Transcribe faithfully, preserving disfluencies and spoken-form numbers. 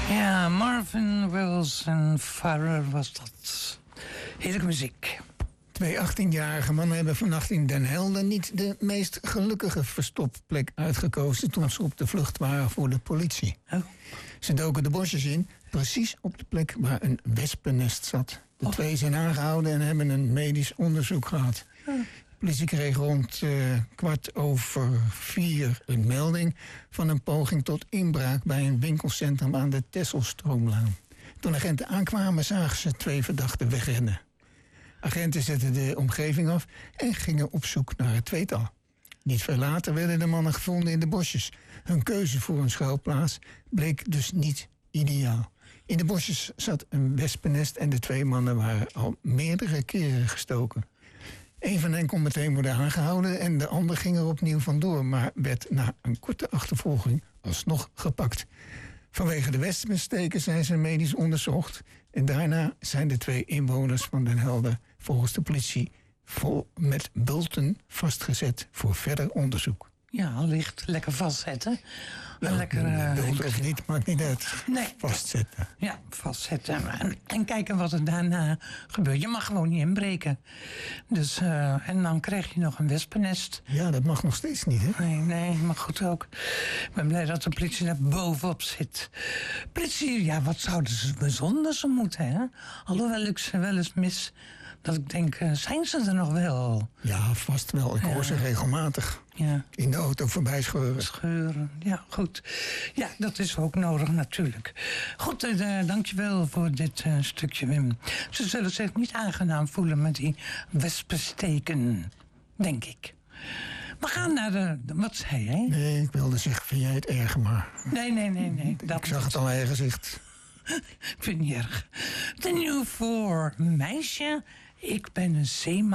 Ja, Marvin Wells en Farrer was dat. Heerlijke muziek. Twee achttienjarige mannen hebben vannacht in Den Helder niet de meest gelukkige verstopplek uitgekozen toen ze op de vlucht waren voor de politie. Oh. Ze doken de bosjes in, precies op de plek waar een wespennest zat. De Oh. twee zijn aangehouden en hebben een medisch onderzoek gehad. Oh. De politie kreeg rond uh, kwart over vier een melding van een poging tot inbraak bij een winkelcentrum aan de Tesselstroomlaan. Toen agenten aankwamen zagen ze twee verdachten wegrennen. Agenten zetten de omgeving af en gingen op zoek naar het tweetal. Niet veel later werden de mannen gevonden in de bosjes. Hun keuze voor een schuilplaats bleek dus niet ideaal. In de bosjes zat een wespennest en de twee mannen waren al meerdere keren gestoken. Een van hen kon meteen worden aangehouden en de ander ging er opnieuw vandoor, maar werd na een korte achtervolging alsnog gepakt. Vanwege de wespensteken zijn ze medisch onderzocht en daarna zijn de twee inwoners van Den Helder volgens de politie vol met bulten vastgezet voor verder onderzoek. Ja, licht. Lekker vastzetten. Ja, lekker, uh, bulten of niet, maakt niet uit. Nee. Vastzetten. Ja, vastzetten. En, en kijken wat er daarna gebeurt. Je mag gewoon niet inbreken. Dus, uh, en dan krijg je nog een wespennest. Ja, dat mag nog steeds niet, hè? Nee, nee, maar goed ook. Ik ben blij dat de politie daar bovenop zit. Politie, ja, wat zouden ze bijzonders moeten, hè? Alhoewel ik ze wel eens mis... dat ik denk, uh, zijn ze er nog wel? Ja, vast wel. Ik hoor Ja. ze regelmatig Ja. in de auto voorbij scheuren. Scheuren, ja, goed. Ja, dat is ook nodig natuurlijk. Goed, uh, dankjewel voor dit uh, stukje, Wim. Ze zullen zich niet aangenaam voelen met die wespensteken, denk ik. We gaan naar de... Wat zei jij? Nee, ik wilde zeggen, vind jij het erg, maar... Nee, nee, nee, nee. Dat Ik zag het al aan je gezicht. Ik vind het niet erg. De nieuw voor meisje. Ik ben een zeeman.